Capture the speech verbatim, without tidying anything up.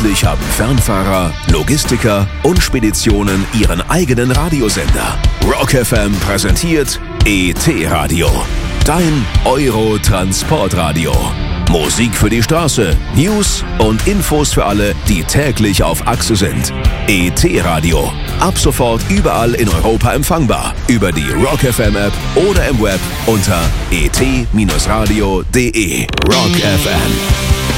Endlich haben Fernfahrer, Logistiker und Speditionen ihren eigenen Radiosender. Rock F M präsentiert E T-Radio. Dein Euro-Transportradio. Musik für die Straße, News und Infos für alle, die täglich auf Achse sind. E T-Radio. Ab sofort überall in Europa empfangbar. Über die Rock F M App oder im Web unter e t radio punkt de. Rock F M.